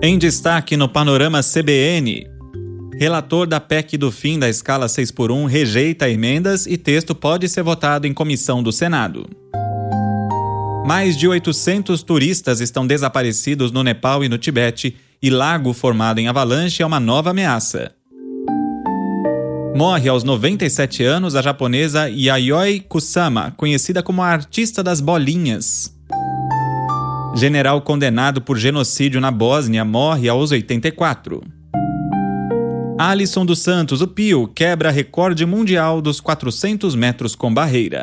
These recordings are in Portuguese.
Em destaque no Panorama CBN, relator da PEC do fim da escala 6x1 rejeita emendas e texto pode ser votado em comissão do Senado. Mais de 800 turistas estão desaparecidos no Nepal e no Tibete e lago formado em avalanche é uma nova ameaça. Morre aos 97 anos a japonesa Yayoi Kusama, conhecida como a artista das bolinhas. General condenado por genocídio na Bósnia morre aos 84. Alisson dos Santos, o Pio, quebra recorde mundial dos 400 metros com barreira.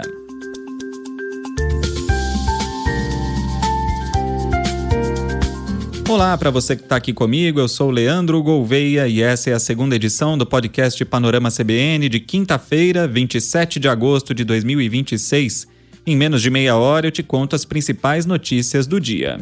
Olá para você que está aqui comigo, eu sou o Leandro Gouveia e essa é a segunda edição do podcast Panorama CBN de quinta-feira, 27 de agosto de 2026. Em menos de meia hora eu te conto as principais notícias do dia.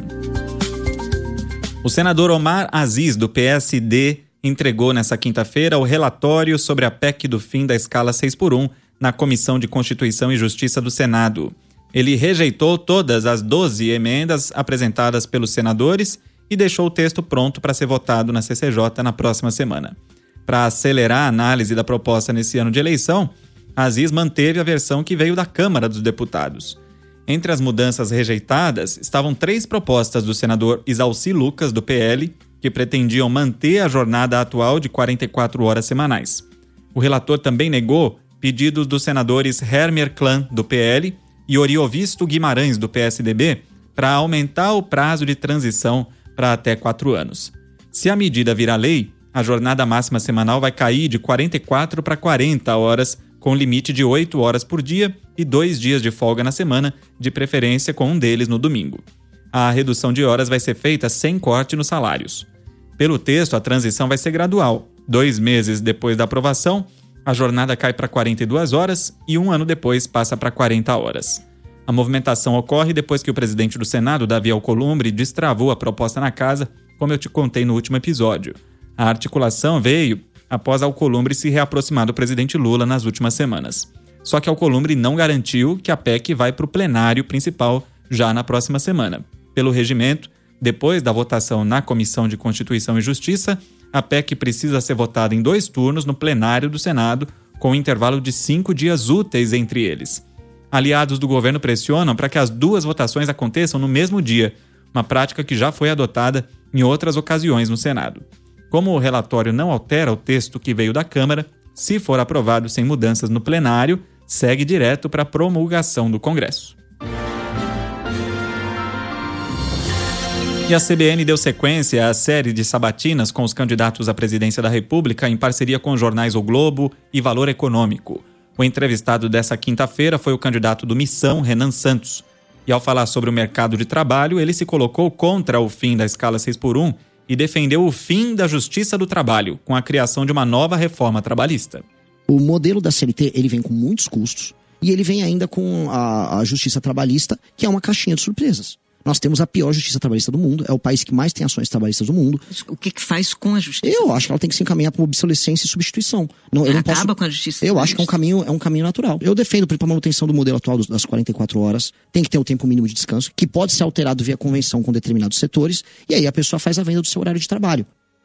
O senador Omar Aziz, do PSD, entregou nesta quinta-feira o relatório sobre a PEC do fim da escala 6x1 na Comissão de Constituição e Justiça do Senado. Ele rejeitou todas as 12 emendas apresentadas pelos senadores e deixou o texto pronto para ser votado na CCJ na próxima semana. Para acelerar a análise da proposta nesse ano de eleição, Aziz manteve a versão que veio da Câmara dos Deputados. Entre as mudanças rejeitadas estavam 3 propostas do senador Isalci Lucas, do PL, que pretendiam manter a jornada atual de 44 horas semanais. O relator também negou pedidos dos senadores Hermer Klan, do PL, e Oriovisto Guimarães, do PSDB, para aumentar o prazo de transição para até 4 anos. Se a medida virar lei, a jornada máxima semanal vai cair de 44 para 40 horas, com limite de 8 horas por dia e 2 dias de folga na semana, de preferência com um deles no domingo. A redução de horas vai ser feita sem corte nos salários. Pelo texto, a transição vai ser gradual. 2 meses depois da aprovação, a jornada cai para 42 horas e 1 ano depois passa para 40 horas. A movimentação ocorre depois que o presidente do Senado, Davi Alcolumbre, destravou a proposta na casa, como eu te contei no último episódio. A articulação veio após Alcolumbre se reaproximar do presidente Lula nas últimas semanas. Só que Alcolumbre não garantiu que a PEC vai para o plenário principal já na próxima semana. Pelo regimento, depois da votação na Comissão de Constituição e Justiça, a PEC precisa ser votada em 2 turnos no plenário do Senado, com um intervalo de 5 dias úteis entre eles. Aliados do governo pressionam para que as 2 votações aconteçam no mesmo dia, uma prática que já foi adotada em outras ocasiões no Senado. Como o relatório não altera o texto que veio da Câmara, se for aprovado sem mudanças no plenário, segue direto para a promulgação do Congresso. E a CBN deu sequência à série de sabatinas com os candidatos à presidência da República em parceria com os jornais O Globo e Valor Econômico. O entrevistado dessa quinta-feira foi o candidato do Missão, Renan Santos. E ao falar sobre o mercado de trabalho, ele se colocou contra o fim da escala 6x1 e defendeu o fim da Justiça do Trabalho, com a criação de uma nova reforma trabalhista. O modelo da CLT ele vem com muitos custos e ele vem ainda com a Justiça Trabalhista, que é uma caixinha de surpresas. Nós temos a pior justiça trabalhista do mundo, é o país que mais tem ações trabalhistas do mundo. O que faz com a justiça? Eu acho que ela tem que se encaminhar para uma obsolescência e substituição. Acaba com a justiça? Eu acho que é um caminho natural. Eu defendo para a manutenção do modelo atual das 44 horas, tem que ter o tempo mínimo de descanso, que pode ser alterado via convenção com determinados setores, e aí a pessoa faz a venda do seu horário de trabalho.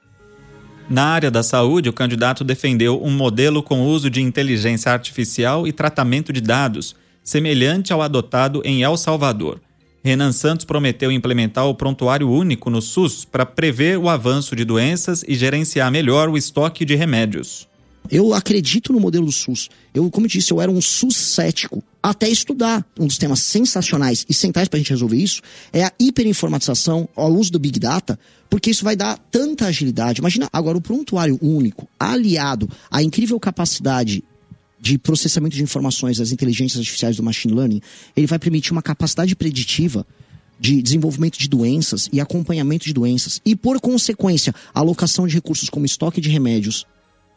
Na área da saúde, o candidato defendeu um modelo com uso de inteligência artificial e tratamento de dados, semelhante ao adotado em El Salvador. Renan Santos prometeu implementar o prontuário único no SUS para prever o avanço de doenças e gerenciar melhor o estoque de remédios. Eu acredito no modelo do SUS. Como eu disse, eu era um SUS cético até estudar. Um dos temas sensacionais e centrais para a gente resolver isso é a hiperinformatização, o uso do Big Data, porque isso vai dar tanta agilidade. Imagina agora o prontuário único aliado à incrível capacidade de processamento de informações das inteligências artificiais do machine learning, ele vai permitir uma capacidade preditiva de desenvolvimento de doenças e acompanhamento de doenças e, por consequência, alocação de recursos como estoque de remédios.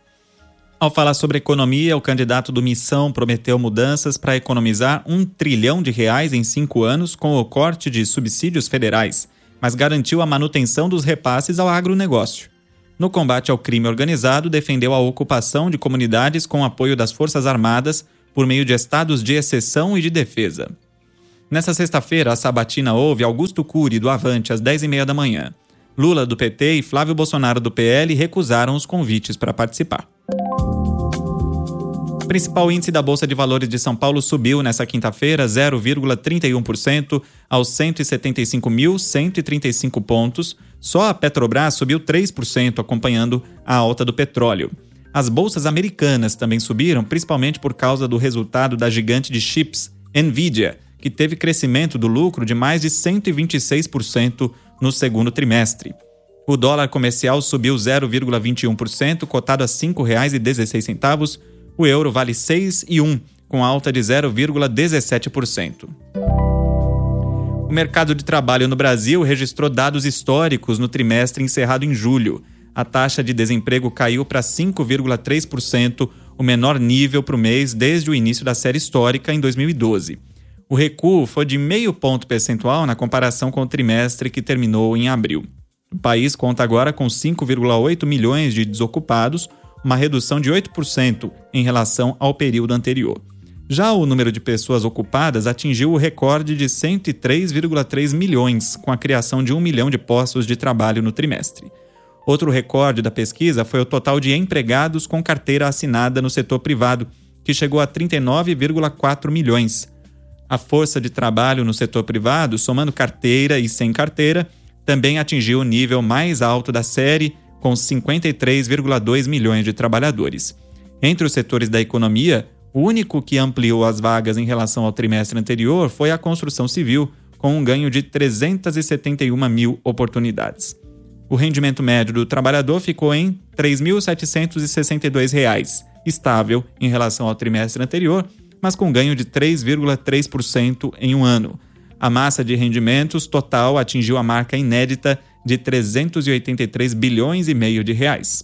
Ao falar sobre economia, o candidato do Missão prometeu mudanças para economizar R$1 trilhão em 5 anos com o corte de subsídios federais, mas garantiu a manutenção dos repasses ao agronegócio. No combate ao crime organizado, defendeu a ocupação de comunidades com apoio das Forças Armadas por meio de estados de exceção e de defesa. Nessa sexta-feira, a sabatina houve Augusto Cury, do Avante, às 10h30 da manhã. Lula, do PT, e Flávio Bolsonaro, do PL, recusaram os convites para participar. O principal índice da Bolsa de Valores de São Paulo subiu nesta quinta-feira 0,31% aos 175.135 pontos. Só a Petrobras subiu 3%, acompanhando a alta do petróleo. As bolsas americanas também subiram, principalmente por causa do resultado da gigante de chips, Nvidia, que teve crescimento do lucro de mais de 126% no segundo trimestre. O dólar comercial subiu 0,21%, cotado a R$ 5,16. O euro vale 6,1, com alta de 0,17%. O mercado de trabalho no Brasil registrou dados históricos no trimestre encerrado em julho. A taxa de desemprego caiu para 5,3%, o menor nível para o mês desde o início da série histórica em 2012. O recuo foi de 0,5 ponto percentual na comparação com o trimestre que terminou em abril. O país conta agora com 5,8 milhões de desocupados, uma redução de 8% em relação ao período anterior. Já o número de pessoas ocupadas atingiu o recorde de 103,3 milhões, com a criação de 1 milhão de postos de trabalho no trimestre. Outro recorde da pesquisa foi o total de empregados com carteira assinada no setor privado, que chegou a 39,4 milhões. A força de trabalho no setor privado, somando carteira e sem carteira, também atingiu o nível mais alto da série, com 53,2 milhões de trabalhadores. Entre os setores da economia, o único que ampliou as vagas em relação ao trimestre anterior foi a construção civil, com um ganho de 371 mil oportunidades. O rendimento médio do trabalhador ficou em R$ 3.762, estável em relação ao trimestre anterior, mas com ganho de 3,3% em um ano. A massa de rendimentos total atingiu a marca inédita de 383 bilhões e meio de reais.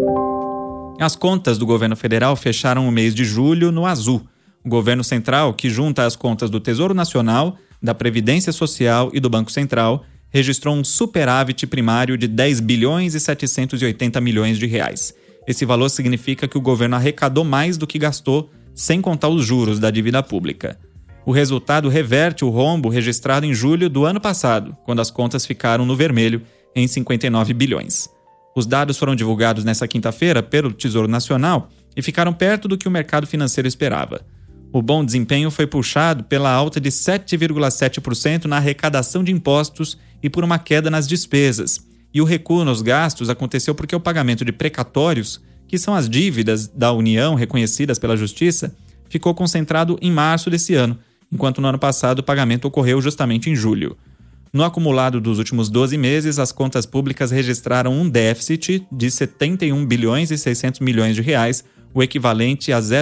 As contas do governo federal fecharam o mês de julho no azul. O governo central, que junta as contas do Tesouro Nacional, da Previdência Social e do Banco Central, registrou um superávit primário de 10 bilhões e 780 milhões de reais. Esse valor significa que o governo arrecadou mais do que gastou, sem contar os juros da dívida pública. O resultado reverte o rombo registrado em julho do ano passado, quando as contas ficaram no vermelho, em 59 bilhões. Os dados foram divulgados nesta quinta-feira pelo Tesouro Nacional e ficaram perto do que o mercado financeiro esperava. O bom desempenho foi puxado pela alta de 7,7% na arrecadação de impostos e por uma queda nas despesas. E o recuo nos gastos aconteceu porque o pagamento de precatórios, que são as dívidas da União reconhecidas pela Justiça, ficou concentrado em março desse ano, enquanto no ano passado o pagamento ocorreu justamente em julho. No acumulado dos últimos 12 meses, as contas públicas registraram um déficit de 71 bilhões e 600 milhões de reais, o equivalente a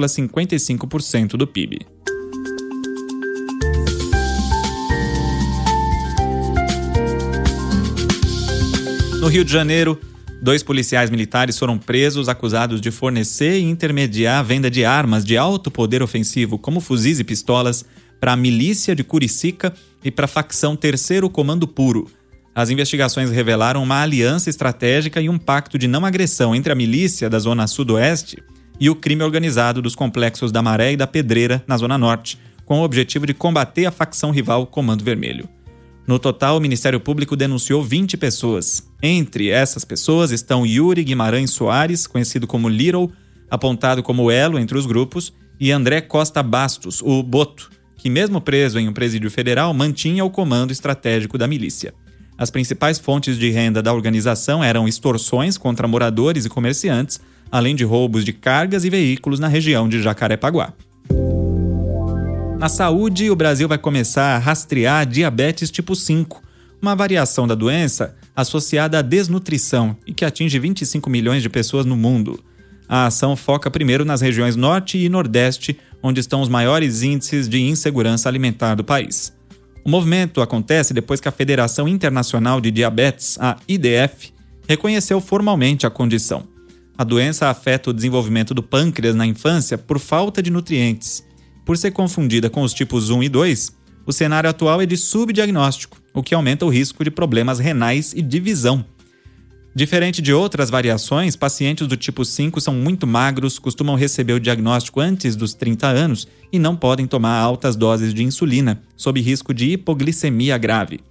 0,55% do PIB. No Rio de Janeiro, 2 policiais militares foram presos acusados de fornecer e intermediar a venda de armas de alto poder ofensivo, como fuzis e pistolas, para a milícia de Curicica e para a facção Terceiro Comando Puro. As investigações revelaram uma aliança estratégica e um pacto de não agressão entre a milícia da Zona Sudoeste e o crime organizado dos complexos da Maré e da Pedreira, na Zona Norte, com o objetivo de combater a facção rival Comando Vermelho. No total, o Ministério Público denunciou 20 pessoas. Entre essas pessoas estão Yuri Guimarães Soares, conhecido como Little, apontado como elo entre os grupos, e André Costa Bastos, o Boto, que mesmo preso em um presídio federal, mantinha o comando estratégico da milícia. As principais fontes de renda da organização eram extorsões contra moradores e comerciantes, além de roubos de cargas e veículos na região de Jacarepaguá. Na saúde, o Brasil vai começar a rastrear diabetes tipo 5, uma variação da doença associada à desnutrição e que atinge 25 milhões de pessoas no mundo. A ação foca primeiro nas regiões Norte e Nordeste, onde estão os maiores índices de insegurança alimentar do país. O movimento acontece depois que a Federação Internacional de Diabetes, a IDF, reconheceu formalmente a condição. A doença afeta o desenvolvimento do pâncreas na infância por falta de nutrientes. Por ser confundida com os tipos 1 e 2, o cenário atual é de subdiagnóstico, o que aumenta o risco de problemas renais e de visão. Diferente de outras variações, pacientes do tipo 5 são muito magros, costumam receber o diagnóstico antes dos 30 anos e não podem tomar altas doses de insulina, sob risco de hipoglicemia grave.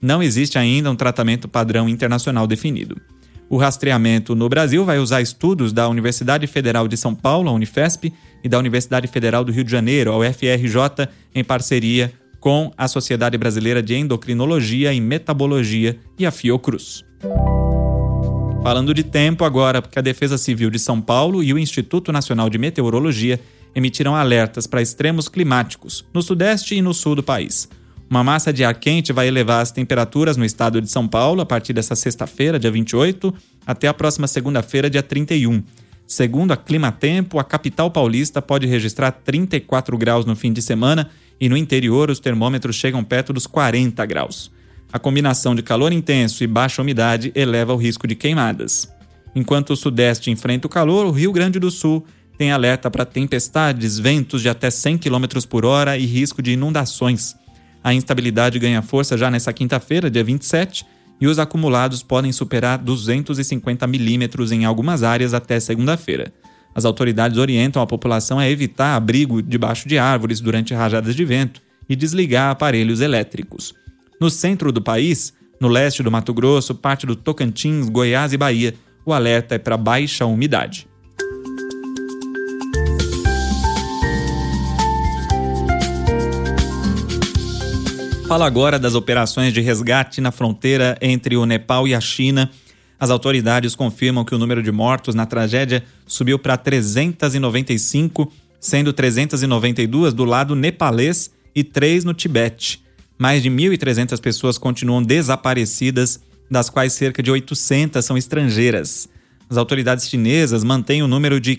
não existe ainda um tratamento padrão internacional definido. O rastreamento no Brasil vai usar estudos da Universidade Federal de São Paulo, a Unifesp, e da Universidade Federal do Rio de Janeiro, a UFRJ, em parceria com a Sociedade Brasileira de Endocrinologia e Metabologia e a Fiocruz. Falando de tempo agora, porque a Defesa Civil de São Paulo e o Instituto Nacional de Meteorologia emitiram alertas para extremos climáticos no sudeste e no sul do país. Uma massa de ar quente vai elevar as temperaturas no estado de São Paulo a partir dessa sexta-feira, dia 28, até a próxima segunda-feira, dia 31. Segundo a Climatempo, a capital paulista pode registrar 34 graus no fim de semana e no interior os termômetros chegam perto dos 40 graus. A combinação de calor intenso e baixa umidade eleva o risco de queimadas. Enquanto o sudeste enfrenta o calor, o Rio Grande do Sul tem alerta para tempestades, ventos de até 100 km por hora e risco de inundações. A instabilidade ganha força já nesta quinta-feira, dia 27, e os acumulados podem superar 250 milímetros em algumas áreas até segunda-feira. As autoridades orientam a população a evitar abrigo debaixo de árvores durante rajadas de vento e desligar aparelhos elétricos. No centro do país, no leste do Mato Grosso, parte do Tocantins, Goiás e Bahia, o alerta é para baixa umidade. Fala agora das operações de resgate na fronteira entre o Nepal e a China. As autoridades confirmam que o número de mortos na tragédia subiu para 395, sendo 392 do lado nepalês e 3 no Tibete. Mais de 1.300 pessoas continuam desaparecidas, das quais cerca de 800 são estrangeiras. As autoridades chinesas mantêm o número de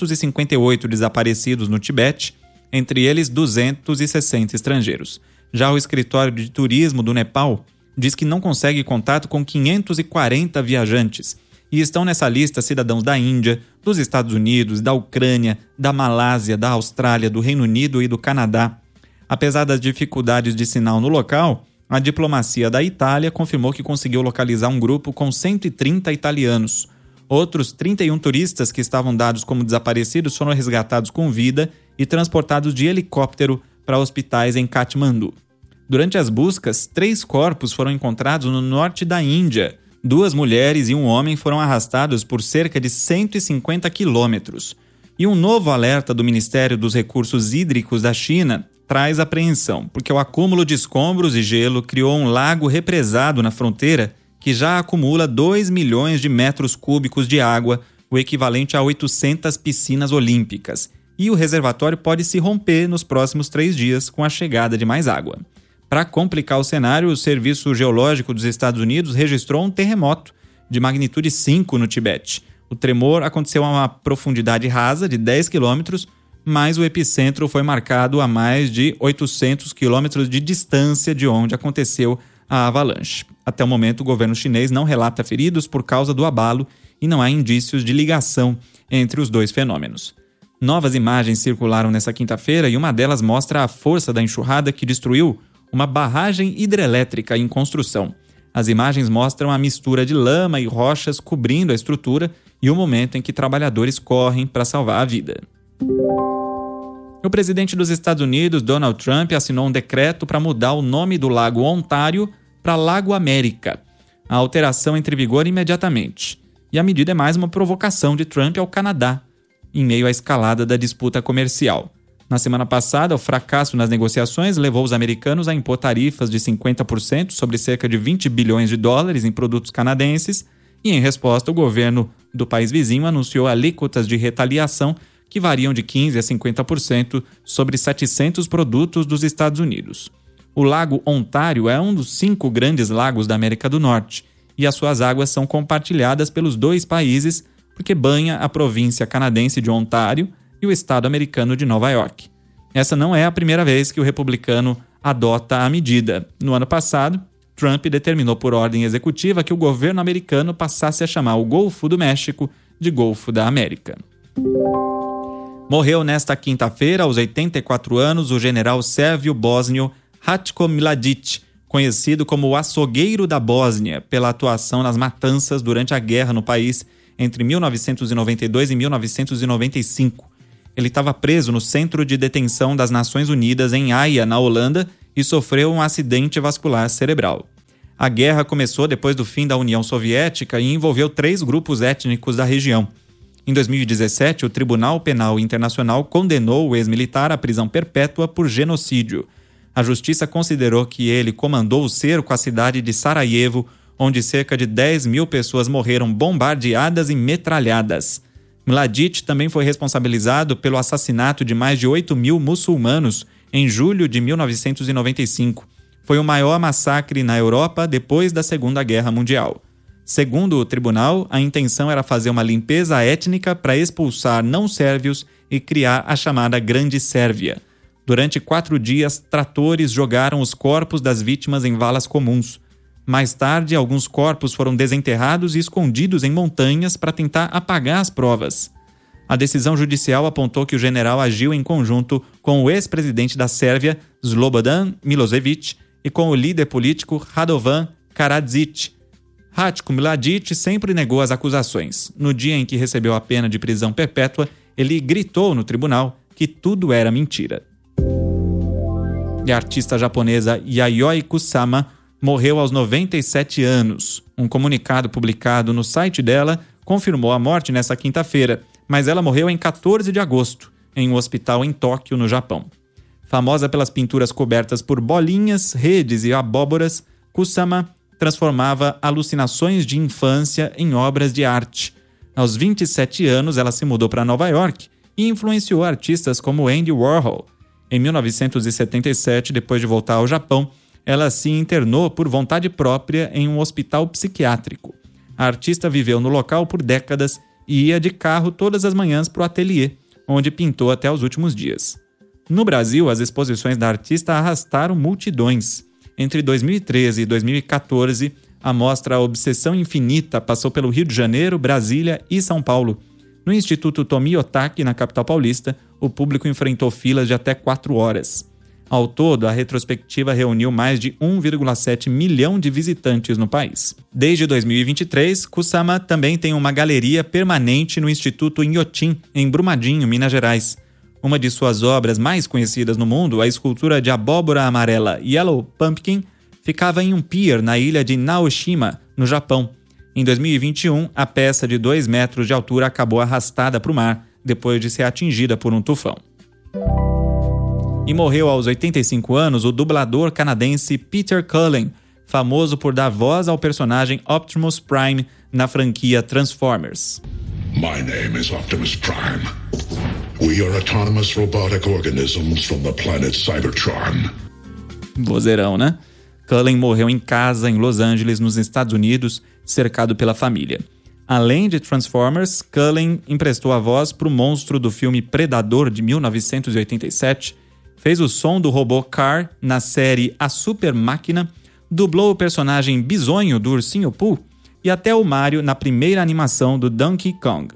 558 desaparecidos no Tibete, entre eles 260 estrangeiros. Já o escritório de turismo do Nepal diz que não consegue contato com 540 viajantes. E estão nessa lista cidadãos da Índia, dos Estados Unidos, da Ucrânia, da Malásia, da Austrália, do Reino Unido e do Canadá. Apesar das dificuldades de sinal no local, a diplomacia da Itália confirmou que conseguiu localizar um grupo com 130 italianos. Outros 31 turistas que estavam dados como desaparecidos foram resgatados com vida e transportados de helicóptero para hospitais em Katmandu. Durante as buscas, 3 corpos foram encontrados no norte da Índia. 2 mulheres e um homem foram arrastados por cerca de 150 quilômetros. E um novo alerta do Ministério dos Recursos Hídricos da China traz apreensão, porque o acúmulo de escombros e gelo criou um lago represado na fronteira que já acumula 2 milhões de metros cúbicos de água, o equivalente a 800 piscinas olímpicas. E o reservatório pode se romper nos próximos 3 dias com a chegada de mais água. Para complicar o cenário, o Serviço Geológico dos Estados Unidos registrou um terremoto de magnitude 5 no Tibete. O tremor aconteceu a uma profundidade rasa de 10 quilômetros, mas o epicentro foi marcado a mais de 800 quilômetros de distância de onde aconteceu a avalanche. Até o momento, o governo chinês não relata feridos por causa do abalo e não há indícios de ligação entre os dois fenômenos. Novas imagens circularam nesta quinta-feira e uma delas mostra a força da enxurrada que destruiu uma barragem hidrelétrica em construção. As imagens mostram a mistura de lama e rochas cobrindo a estrutura e o momento em que trabalhadores correm para salvar a vida. O presidente dos Estados Unidos, Donald Trump, assinou um decreto para mudar o nome do Lago Ontário para Lago América. A alteração entra em vigor imediatamente. E a medida é mais uma provocação de Trump ao Canadá, em meio à escalada da disputa comercial. Na semana passada, o fracasso nas negociações levou os americanos a impor tarifas de 50% sobre cerca de 20 bilhões de dólares em produtos canadenses e, em resposta, o governo do país vizinho anunciou alíquotas de retaliação que variam de 15% a 50% sobre 700 produtos dos Estados Unidos. O Lago Ontário é um dos 5 grandes lagos da América do Norte e as suas águas são compartilhadas pelos 2 países porque banha a província canadense de Ontário e o estado americano de Nova York. Essa não é a primeira vez que o republicano adota a medida. No ano passado, Trump determinou por ordem executiva que o governo americano passasse a chamar o Golfo do México de Golfo da América. Morreu nesta quinta-feira, aos 84 anos, o general sérvio bósnio Ratko Mladic, conhecido como o açougueiro da Bósnia, pela atuação nas matanças durante a guerra no país entre 1992 e 1995. Ele estava preso no Centro de Detenção das Nações Unidas em Haia, na Holanda, e sofreu um acidente vascular cerebral. A guerra começou depois do fim da União Soviética e envolveu 3 grupos étnicos da região. Em 2017, o Tribunal Penal Internacional condenou o ex-militar à prisão perpétua por genocídio. A justiça considerou que ele comandou o cerco à cidade de Sarajevo, onde cerca de 10 mil pessoas morreram bombardeadas e metralhadas. Mladic também foi responsabilizado pelo assassinato de mais de 8 mil muçulmanos em julho de 1995. Foi o maior massacre na Europa depois da Segunda Guerra Mundial. Segundo o tribunal, a intenção era fazer uma limpeza étnica para expulsar não-sérvios e criar a chamada Grande Sérvia. Durante 4 dias, tratores jogaram os corpos das vítimas em valas comuns. Mais tarde, alguns corpos foram desenterrados e escondidos em montanhas para tentar apagar as provas. A decisão judicial apontou que o general agiu em conjunto com o ex-presidente da Sérvia, Slobodan Milošević, e com o líder político Radovan Karadzic. Ratko Mladic sempre negou as acusações. No dia em que recebeu a pena de prisão perpétua, ele gritou no tribunal que tudo era mentira. E a artista japonesa Yayoi Kusama morreu aos 97 anos. Um comunicado publicado no site dela confirmou a morte nesta quinta-feira, mas ela morreu em 14 de agosto, em um hospital em Tóquio, no Japão. Famosa pelas pinturas cobertas por bolinhas, redes e abóboras, Kusama transformava alucinações de infância em obras de arte. Aos 27 anos, ela se mudou para Nova York e influenciou artistas como Andy Warhol. Em 1977, depois de voltar ao Japão, ela se internou por vontade própria em um hospital psiquiátrico. A artista viveu no local por décadas e ia de carro todas as manhãs para o ateliê, onde pintou até os últimos dias. No Brasil, as exposições da artista arrastaram multidões. Entre 2013 e 2014, a mostra Obsessão Infinita passou pelo Rio de Janeiro, Brasília e São Paulo. No Instituto Tomi Otaki, na capital paulista, o público enfrentou filas de até 4 horas. Ao todo, a retrospectiva reuniu mais de 1,7 milhão de visitantes no país. Desde 2023, Kusama também tem uma galeria permanente no Instituto Inhotim, em Brumadinho, Minas Gerais. Uma de suas obras mais conhecidas no mundo, a escultura de abóbora amarela Yellow Pumpkin, ficava em um pier na ilha de Naoshima, no Japão. Em 2021, a peça de 2 metros de altura acabou arrastada para o mar, depois de ser atingida por um tufão. E morreu aos 85 anos o dublador canadense Peter Cullen, famoso por dar voz ao personagem Optimus Prime na franquia Transformers. My name is Optimus Prime. We are autonomous robotic organisms from the planet Cybertron. Vozeirão, né? Cullen morreu em casa em Los Angeles, nos Estados Unidos, cercado pela família. Além de Transformers, Cullen emprestou a voz para o monstro do filme Predador de 1987, fez o som do robô Car na série A Super Máquina, dublou o personagem Bisonho do Ursinho Pooh e até o Mario na primeira animação do Donkey Kong.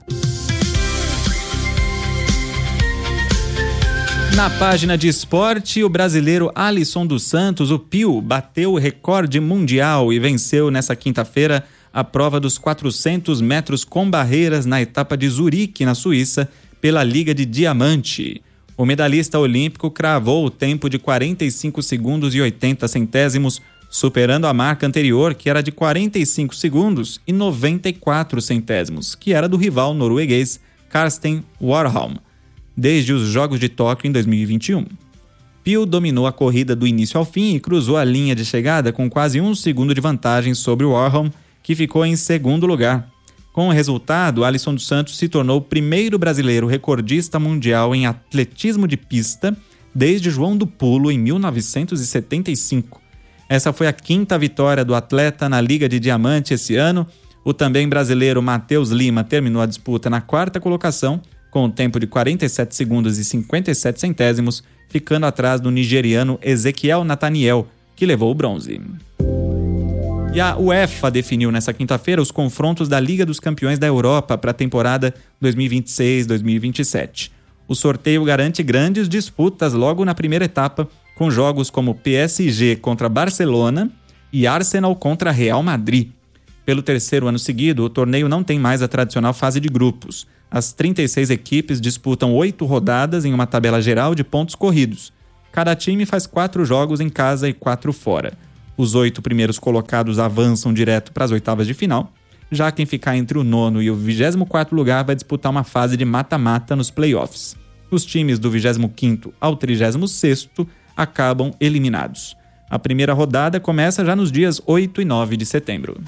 Na página de esporte, o brasileiro Alisson dos Santos, o Pio, bateu o recorde mundial e venceu nessa quinta-feira a prova dos 400 metros com barreiras na etapa de Zurique, na Suíça, pela Liga de Diamante. O medalhista olímpico cravou o tempo de 45 segundos e 80 centésimos, superando a marca anterior, que era de 45 segundos e 94 centésimos, que era do rival norueguês Karsten Warholm, desde os Jogos de Tóquio em 2021. Pio dominou a corrida do início ao fim e cruzou a linha de chegada com quase 1 segundo de vantagem sobre o Warholm, que ficou em segundo lugar. Com o resultado, Alisson dos Santos se tornou o primeiro brasileiro recordista mundial em atletismo de pista desde João do Pulo, em 1975. Essa foi a 5ª vitória do atleta na Liga de Diamante esse ano. O também brasileiro Matheus Lima terminou a disputa na 4ª colocação, com um tempo de 47 segundos e 57 centésimos, ficando atrás do nigeriano Ezequiel Nathaniel, que levou o bronze. E a UEFA definiu nessa quinta-feira os confrontos da Liga dos Campeões da Europa para a temporada 2026-2027. O sorteio garante grandes disputas logo na primeira etapa, com jogos como PSG contra Barcelona e Arsenal contra Real Madrid. Pelo 3º ano seguido, o torneio não tem mais a tradicional fase de grupos. As 36 equipes disputam 8 rodadas em uma tabela geral de pontos corridos. Cada time faz 4 jogos em casa e 4 fora. Os 8 primeiros colocados avançam direto para as oitavas de final. Já quem ficar entre o 9º e o 24º lugar vai disputar uma fase de mata-mata nos playoffs. Os times do 25º ao 36º acabam eliminados. A primeira rodada começa já nos dias 8 e 9 de setembro.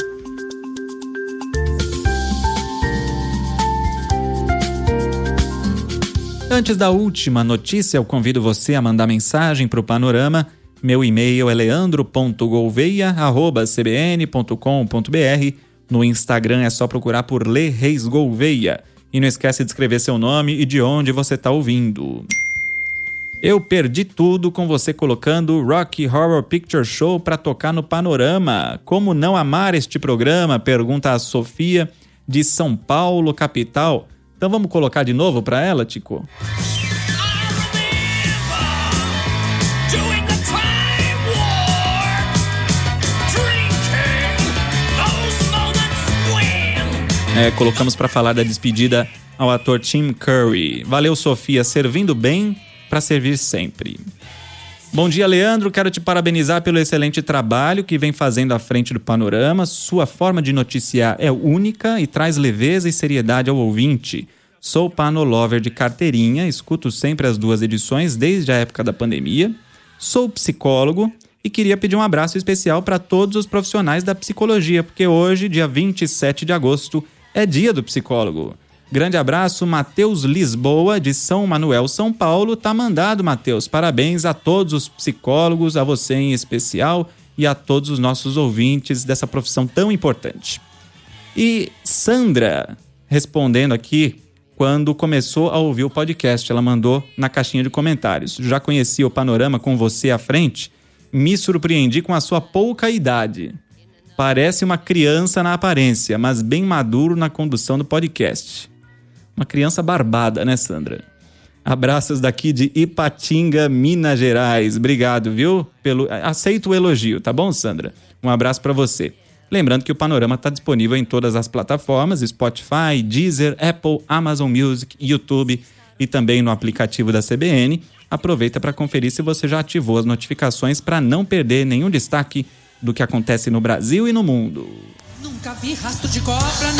Antes da última notícia, eu convido você a mandar mensagem para o Panorama. Meu e-mail é leandro.gouveia@cbn.com.br. No Instagram é só procurar por Lê Reis Gouveia. E não esquece de escrever seu nome e de onde você está ouvindo. Eu perdi tudo com você colocando Rocky Horror Picture Show para tocar no Panorama. Como não amar este programa? Pergunta a Sofia, de São Paulo, capital. Então vamos colocar de novo para ela, Tico? Colocamos para falar da despedida ao ator Tim Curry. Valeu, Sofia, servindo bem para servir sempre. Bom dia, Leandro. Quero te parabenizar pelo excelente trabalho que vem fazendo à frente do Panorama. Sua forma de noticiar é única e traz leveza e seriedade ao ouvinte. Sou panolover de carteirinha, escuto sempre as 2 edições desde a época da pandemia. Sou psicólogo e queria pedir um abraço especial para todos os profissionais da psicologia, porque hoje, dia 27 de agosto, é dia do psicólogo. Grande abraço, Matheus Lisboa, de São Manuel, São Paulo. Tá mandado, Matheus. Parabéns a todos os psicólogos, a você em especial e a todos os nossos ouvintes dessa profissão tão importante. E Sandra, respondendo aqui, quando começou a ouvir o podcast, ela mandou na caixinha de comentários. Já conheci o Panorama com você à frente? Me surpreendi com a sua pouca idade. Parece uma criança na aparência, mas bem maduro na condução do podcast. Uma criança barbada, né, Sandra? Abraços daqui de Ipatinga, Minas Gerais. Obrigado, viu? Aceito o elogio, tá bom, Sandra? Um abraço pra você. Lembrando que o Panorama está disponível em todas as plataformas, Spotify, Deezer, Apple, Amazon Music, YouTube e também no aplicativo da CBN. Aproveita para conferir se você já ativou as notificações para não perder nenhum destaque do que acontece no Brasil e no mundo. Nunca vi rastro de cobra,